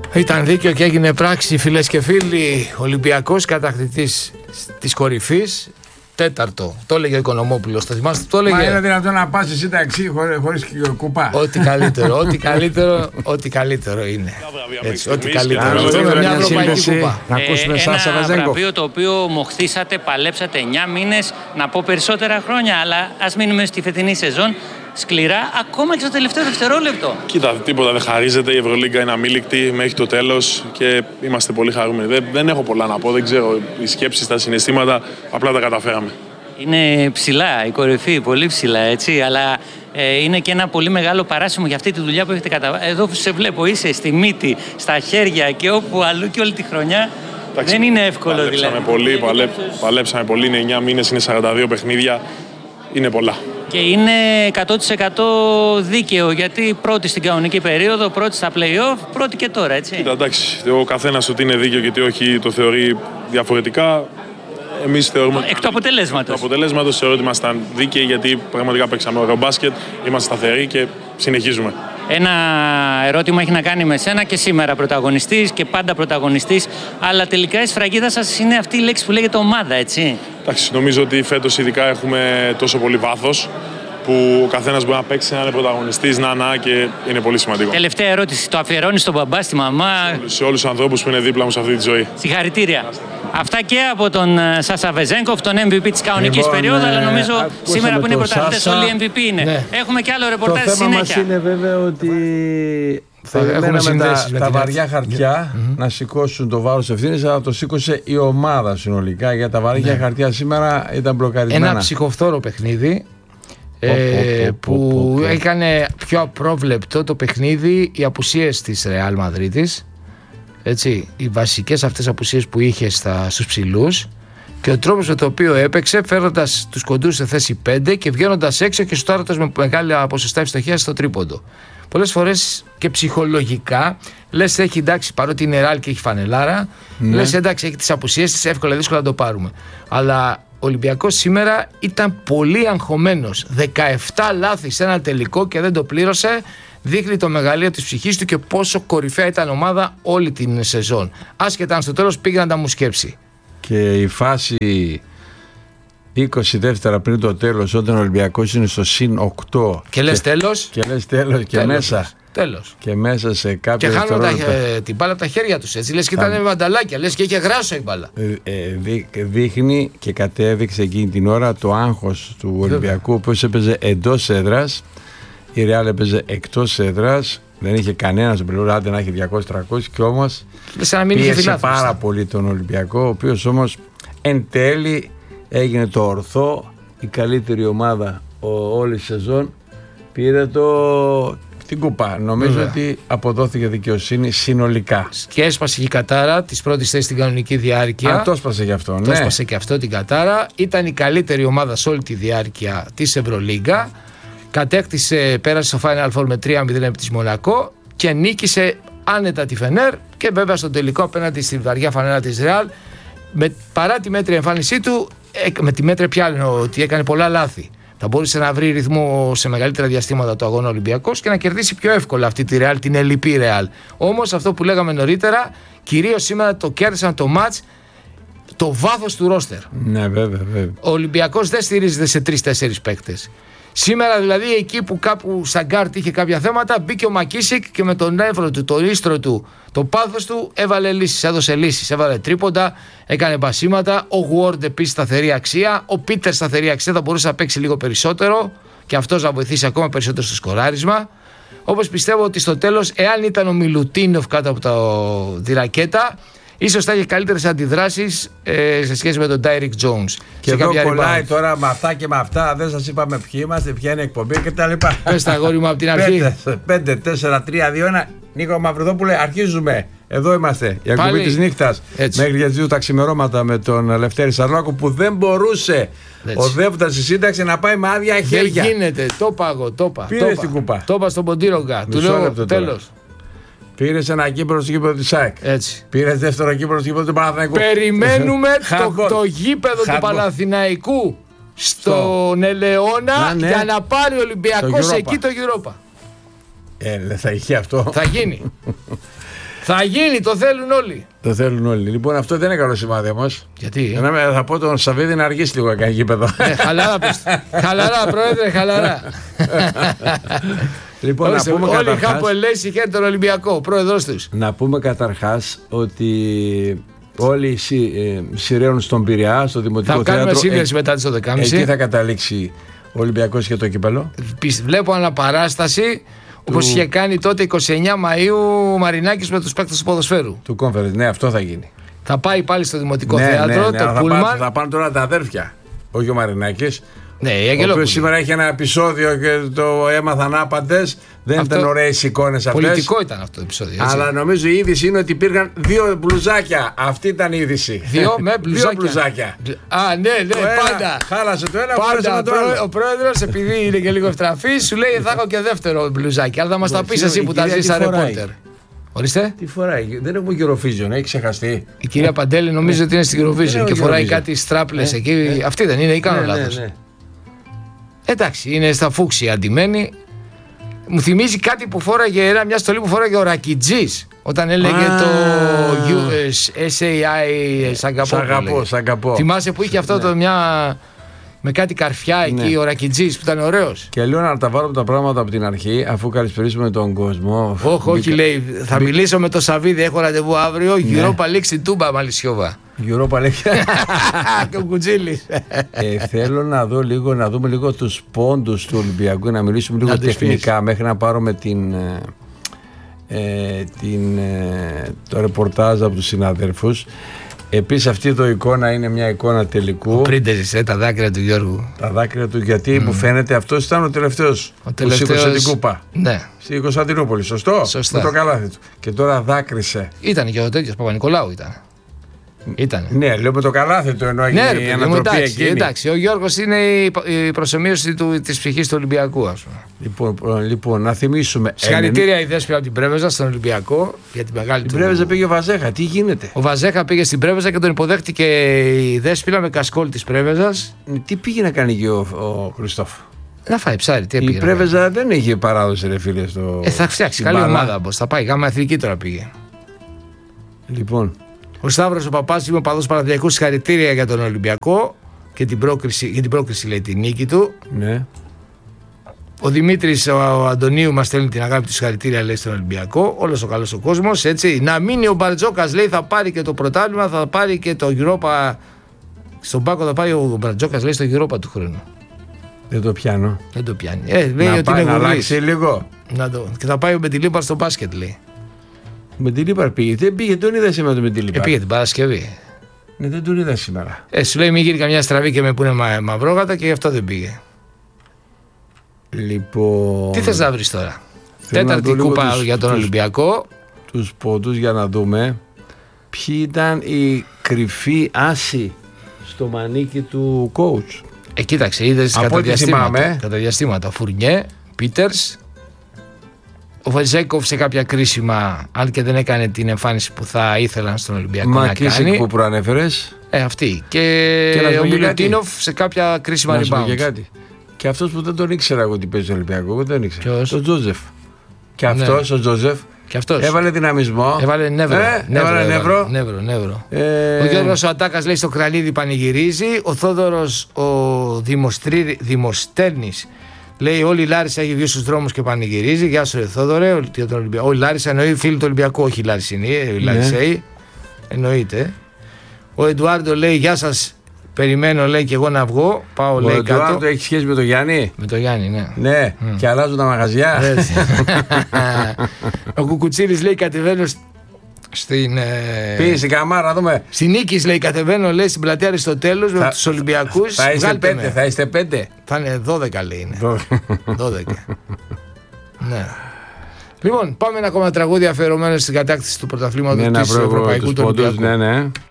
Ήταν δίκαιο και έγινε πράξη, φίλες και φίλοι. Ολυμπιακός κατακτητής της κορυφής. Τέταρτο. Το έλεγε ο Οικονομόπουλος. Το θυμάστε, το έλεγε. Μα είναι δυνατόν να πας εσύ ταξί χωρίς κουπά. Ό,τι καλύτερο, ό,τι καλύτερο είναι. Έτσι, ό,τι καλύτερο. Μια ευρωπαϊκή κουπά. Να ακούσουμε Σάσα Βεζέγκοφ. Ένα βραβείο το οποίο μοχθήσατε, παλέψατε 9 μήνες, να πω περισσότερα χρόνια, αλλά ας μείνουμε στη φετινή σεζόν. Σκληρά, ακόμα και στο τελευταίο δευτερόλεπτο. Κοίτα, τίποτα δεν χαρίζεται. Η Ευρωλίγκα είναι αμήλικτη μέχρι το τέλος και είμαστε πολύ χαρούμενοι. Δεν έχω πολλά να πω, δεν ξέρω. Οι σκέψεις, τα συναισθήματα, απλά τα καταφέραμε. Είναι ψηλά η κορυφή, πολύ ψηλά, έτσι, αλλά είναι και ένα πολύ μεγάλο παράσημο για αυτή τη δουλειά που έχετε καταβάλει. Εδώ που σε βλέπω, είσαι στη μύτη, στα χέρια και όπου αλλού και όλη τη χρονιά. Εντάξει, δεν είναι εύκολο παλέψαμε πολύ, είναι 9 μήνες, είναι 42 παιχνίδια, είναι πολλά. Και είναι 100% δίκαιο, γιατί πρώτη στην κανονική περίοδο, πρώτη στα play-off, πρώτη και τώρα, έτσι. Κοίτα, εντάξει, ο καθένας ότι είναι δίκαιο γιατί όχι το θεωρεί διαφορετικά. Εμείς θεωρούμε. Εκ του αποτελέσματος. Εκ του αποτελέσματος θεωρώ ότι ήμασταν δίκαιοι γιατί πραγματικά παίξαμε ωραίο μπάσκετ, είμαστε σταθεροί και συνεχίζουμε. Ένα ερώτημα έχει να κάνει με σένα και σήμερα πρωταγωνιστής και πάντα πρωταγωνιστής, αλλά τελικά η σφραγίδα σας είναι αυτή η λέξη που λέγεται ομάδα, έτσι. Εντάξει, νομίζω ότι φέτος ειδικά έχουμε τόσο πολύ βάθος που ο καθένας μπορεί να παίξει, να είναι πρωταγωνιστής, να και είναι πολύ σημαντικό. Τελευταία ερώτηση. Το αφιερώνεις στον μπαμπά, στη μαμά? Σε όλους τους ανθρώπους που είναι δίπλα μου σε αυτή τη ζωή. Συγχαρητήρια. Αυτά και από τον Σάσα Βεζέγκοφ, τον MVP της κανονικής περίοδου, αλλά νομίζω σήμερα που είναι πρωταθλητές όλοι MVP είναι. Ναι. Έχουμε και άλλο ρεπορτάζ στη συνέχεια. Το θέμα μας είναι βέβαια ότι περιμέναμε τα βαριά χαρτιά να σηκώσουν το βάρος ευθύνης, αλλά το σήκωσε η ομάδα συνολικά. Για τα βαριά χαρτιά σήμερα ήταν μπλοκαρισμένα. Ένα ψυχοφθόρο παιχνίδι. Που έκανε πιο απρόβλεπτο το παιχνίδι οι απουσίες της Ρεάλ Μαδρίτης, έτσι, οι βασικές αυτές απουσίες που είχε στους ψηλούς και ο τρόπος με το οποίο έπαιξε, φέροντας τους κοντούς σε θέση 5 και βγαίνοντας έξω και σουτάροντας με μεγάλη ποσοστά ευστοχίας στο τρίποντο. Πολλές φορές και ψυχολογικά λες έχει εντάξει, παρότι είναι Ρεάλ και έχει φανελάρα, λες εντάξει έχει τις απουσίες της, εύκολα δύσκολα να το πάρουμε, αλλά ο Ολυμπιακός σήμερα ήταν πολύ αγχωμένος. 17 λάθη σε ένα τελικό και δεν το πλήρωσε. Δείχνει το μεγαλείο της ψυχής του και πόσο κορυφαία ήταν ομάδα όλη την σεζόν. Άσχετα αν στο τέλος πήγε να τα μου σκέψει. Και η φάση 20 δεύτερα πριν το τέλος, όταν ο Ολυμπιακός είναι στο συν 8. Και λες τέλος. Και λες τέλος και μέσα. Τέλος. Και μέσα σε κάποια δευτερόλεπτα. Και χάνουν την μπάλα από τα χέρια τους. Έτσι. Λες και ήταν με μανταλάκια, λες και είχε γράσο η μπάλα. Δείχνει και κατέδειξε εκείνη την ώρα το άγχος του Ολυμπιακού, ο οποίος έπαιζε εντός έδρας. Η Ρεάλ έπαιζε εκτός έδρας. Δεν είχε κανένα στον πλευρό, άντε να έχει 200-300 και όμως πίεσε πάρα πολύ τον Ολυμπιακό, ο οποίος όμως εν τέλει έγινε το ορθό, η καλύτερη ομάδα όλη τη σεζόν. Πήρε την κούπα. Νομίζω ότι αποδόθηκε δικαιοσύνη συνολικά. Και έσπασε η κατάρα τη πρώτη θέση στην κανονική διάρκεια. Το έσπασε και αυτό. Το έσπασε και αυτό την κατάρα. Ήταν η καλύτερη ομάδα σε όλη τη διάρκεια της Ευρωλίγκα. Κατέκτησε, πέρασε στο Final Four με 3-0 επί της Μονακό και νίκησε άνετα τη Φενέρ και βέβαια στο τελικό απέναντι στη βαριά φανέλα της Ρεάλ. Παρά τη μέτρια εμφάνισή του, με τη μέτρια πια ότι έκανε πολλά λάθη. Θα μπορούσε να βρει ρυθμό σε μεγαλύτερα διαστήματα το αγώνα Ολυμπιακός και να κερδίσει πιο εύκολα αυτή τη Ρεάλ, την ελλειπή Ρεάλ. Όμως αυτό που λέγαμε νωρίτερα, κυρίως σήμερα το κέρδισαν το μάτς, το βάθος του ρόστερ. Ναι, βέβαια. Ο Ολυμπιακός δεν στηρίζεται σε 3-4 παίκτες. Σήμερα δηλαδή εκεί που κάπου σαν γκάρτ είχε κάποια θέματα, μπήκε ο Μακίσικ και με τον νεύρο του, το ίστρο του, το πάθος του έβαλε λύσεις, έδωσε λύσεις, έβαλε τρίποντα, έκανε μπασίματα. Ο Γουόρντ επίσης σταθερή αξία, ο Πίτερ σταθερή αξία, θα μπορούσε να παίξει λίγο περισσότερο και αυτός να βοηθήσει ακόμα περισσότερο στο σκοράρισμα. Όπως πιστεύω ότι στο τέλος, εάν ήταν ο Μιλουτίνοφ κάτω από τη ρακέτα, ίσως θα είχε καλύτερες αντιδράσεις σε σχέση με τον Ντάιρικ Τζόουνς. Και εδώ κολλάει τώρα με αυτά και με αυτά. Δεν σας είπαμε ποιοι είμαστε, ποια είναι η εκπομπή κτλ. Πες τα αγόρι μου από την αρχή. 5, 4, 3, 2, 1. Νίκο Μαυροδόπουλε, αρχίζουμε. Εδώ είμαστε. Η εκπομπή της νύχτας. Μέχρι για τις 2 τα ξημερώματα με τον Λευτέρη Σαρλάκο που δεν μπορούσε οδεύοντας στη σύνταξη να πάει με άδεια χέρια. Δεν γίνεται. Το πάγω. Πήρε την κουπά. Το είπα στον Ποντήρογκα. Του λέω τέλος. Πήρε ένα κύπρο στο γήπεδο της ΑΕΚ. Πήρε δεύτερο κύπρο στο γήπεδο του Παναθηναϊκού. Περιμένουμε το γήπεδο του Παναθηναϊκού στον Ελαιώνα για να πάρει ο Ολυμπιακός εκεί το Europa. Θα είχε αυτό. Θα γίνει. Θα γίνει, το θέλουν όλοι. Το θέλουν όλοι. Λοιπόν, αυτό δεν είναι καλό σημάδι όμως. Γιατί? Θα πω τον Σαββίδη να αργήσει λίγο να κάνει γήπεδο. Χαλαρά, χαλαρά, πρόεδρε, χαλαρά. Λοιπόν, να πούμε όλοι είχαν που λέει συγχαίρει τον Ολυμπιακό, ο πρόεδρος τους. Να πούμε καταρχάς ότι όλοι σειραίουν στον Πειραιά, στο Δημοτικό Θέατρο. Θα κάνουμε σύνδεση μετά τις 12.30. Εκεί θα καταλήξει ο Ολυμπιακός και το κύπελο. Βλέπω αναπαράσταση όπως είχε κάνει τότε 29 Μαΐου ο Μαρινάκης με τους παίκτες του ποδοσφαίρου. Του Conference, ναι, αυτό θα γίνει. Θα πάει πάλι στο Δημοτικό Θέατρο, το Πούλμαν. Θα πάνε τώρα τα αδέρφια, όχι ο Μαρινάκης. Ναι, ο οποίος σήμερα έχει ένα επεισόδιο και το έμαθαν άπαντες. Δεν ήταν ωραίες εικόνες αυτές. Πολιτικό ήταν αυτό το επεισόδιο. Έτσι. Αλλά νομίζω η είδηση είναι ότι υπήρχαν 2 μπλουζάκια. Αυτή ήταν η είδηση. 2 με μπλουζάκια. 2 μπλουζάκια. Α, ναι, πάντα. Χάλασε το ένα, πάντα. Το άλλο. Ο πρόεδρος, επειδή είναι και λίγο ευτραφή, σου λέει θα έχω και δεύτερο μπλουζάκι. Αλλά θα μας τα πεις εσύ που τα ζεις σαν ρεπόρτερ. Ορίστε. Τι φοράει, δεν έχουμε Eurovision, έχει ξεχαστεί. Η κυρία Παντέλη νομίζω ότι είναι στην Eurovision και φοράει κάτι στράπλες εκεί. Αυτή δεν είναι ή κάνω λάθος? Εντάξει, είναι στα φούξια αντιμένη. Μου θυμίζει κάτι που φόραγε, μια στολή που φόραγε ο Ρακιτζής όταν έλεγε το SAI σ' αγαπώ. Θυμάσαι που είχε αυτό το μια με κάτι καρφιά εκεί ο Ρακιτζής που ήταν ωραίος. Και λέω να τα βάλουμε τα πράγματα από την αρχή αφού καλησπερίσουμε τον κόσμο. Όχι, λέει, θα μιλήσω με το Σαββίδη, έχω ραντεβού αύριο. Europa League στην Τούμπα, Μαλισσιόβα. Europa League. Και ο Κουτζίλης. Θέλω να δούμε λίγο τους πόντους του Ολυμπιακού, να μιλήσουμε λίγο τεχνικά μέχρι να πάρουμε το ρεπορτάζ από τους συναδέλφους. Επίσης αυτή η εικόνα είναι μια εικόνα τελικού. Ο Πρίντεζης, τα δάκρυα του Γιώργου. Τα δάκρυα του, γιατί μου φαίνεται αυτός ήταν ο τελευταίος που σήκωσε την κούπα. Ναι. Στη Κωνσταντινούπολη, σωστό. Με το καλάθι του. Και τώρα δάκρυσε. Ήταν και ο τέτοιος Παπα-Νικολάου ήταν. Ναι, λέω με το καλάθι του ενώ έγινε η ανατροπή εκείνη. Εντάξει, ο Γιώργος είναι η προσομοίωση της ψυχής του Ολυμπιακού, ας πούμε. Λοιπόν, να θυμίσουμε. Συγχαρητήρια η Δέσποινα από την Πρέβεζα στον Ολυμπιακό για την μεγάλη του. Την Πρέβεζα πήγε ο Βαζέχα, τι γίνεται? Ο Βαζέχα πήγε στην Πρέβεζα και τον υποδέχτηκε η Δέσποινα με κασκόλ της Πρέβεζας. Τι πήγε να κάνει και ο Χριστόφ? Να φάει ψάρι, τι πήγε? Η Πρέβεζα δεν έχει παράδοση, ρε φίλε. Θα φτιάξει καλή ομάδα, θα πάει. Γάμα εθνική τώρα πήγε. Λοιπόν. Ο Σταύρος ο Παπάς, είμαι ο παδός Παναθηναϊκού, συγχαρητήρια για τον Ολυμπιακό και την πρόκριση, λέει, τη νίκη του. Ναι. Ο Δημήτρης ο Αντωνίου μας στέλνει την αγάπη του, συγχαρητήρια, λέει, στον Ολυμπιακό. Όλος ο καλός ο κόσμος, έτσι. Να μείνει ο Μπαρτζόκας, λέει, θα πάρει και το πρωτάθλημα, θα πάρει και το Europa. Στον Πάκο θα πάει ο Μπαρτζόκας, λέει, στο Europa του χρόνου. Δεν το πιάνω. Δεν το πιάνει. Λέει ότι πάει είναι να αλλάξει λίγο. Και θα πάει ο Μπετιλίπαρ στο μπάσκετ, λέει. Με την Λίπαρ πήγε. Δεν πήγε, τον είδα σήμερα το με την Λίπαρ. Πήγε την Παρασκευή. Ναι, δεν τον είδα σήμερα. Σου λέει μην γίνει καμιά στραβή και με πούνε μαυρόγατα και γι' αυτό δεν πήγε. Λοιπόν. Τι θες να βρεις τώρα? Τέταρτη κούπα για τον Ολυμπιακό. Τους πόντους για να δούμε ποιοι ήταν οι κρυφοί άσοι στο μανίκι του coach. Κοίταξε, είδες κατά διαστήματα. Φουρνιέ, Πίτερς. Ο Βεζέκοφ σε κάποια κρίσιμα, αν και δεν έκανε την εμφάνιση που θα ήθελαν στον Ολυμπιακό να κάνει. Που προανέφερες. Αυτή. Και ο Μιλουτίνοφ σε κάποια κρίσιμα rebound. Και αυτός που δεν τον ήξερα εγώ ότι παίζει στον Ολυμπιακό, εγώ δεν τον ήξερα. Ποιος? Ο Τζόζεφ. Και αυτός ο Τζόζεφ. Έβαλε δυναμισμό. Έβαλε νεύρο. Ο Γιώργος ο Ατάκας, λέει, στο Κρανίδι πανηγυρίζει. Ο Θόδωρος ο Δημοστέρνης, λέει, όλη η Λάρισα έχει βγει στους δρόμους και πανηγυρίζει. Γεια σου, Θόδωρε. Όλη η Λάρισα εννοεί φίλοι του Ολυμπιακού, όχι η Λάρισινή, η Λαρισαίοι. Εννοείται. Ο Εντουάρντο, λέει, γεια σας. Περιμένω, λέει, και εγώ να βγω. Πάω, λέει, κάτω. Ο Εντουάρντο έχει σχέση με τον Γιάννη. Με τον Γιάννη, ναι. Ναι, και αλλάζουν τα μαγαζιά. Ο Κουκουτσίλης, λέει, κατεβαίνω στην. Πήγε στην Καμάρα, δούμε. Στην Νίκης, λέει, κατεβαίνω, λέει, στην πλατεία Αριστοτέλους με τους Ολυμπιακούς. Θα είστε 5, θα είστε 5. Θα είναι 12, λέει. 12. Ναι. Λοιπόν, πάμε ένα ακόμα τραγούδι αφιερωμένο στην κατάκτηση του πρωταθλήματος της Ευρωπαϊκού του Ολυμπιακού. Ναι.